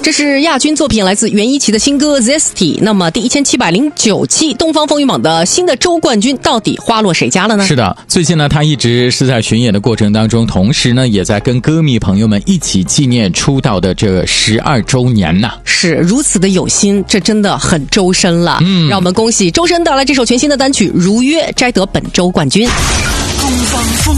这是亚军作品，来自袁一奇的新歌 Zesty。 那么第1709期东方风云榜的新的周冠军到底花落谁家了呢？ 是的，最近呢他一直是在巡演的过程当中，同时呢也在跟歌迷朋友们一起纪念出道的这12周年呐。 是如此的有心，这真的很周深了。让我们恭喜周深带来这首全新的单曲《如约》，摘得本周冠军。东方风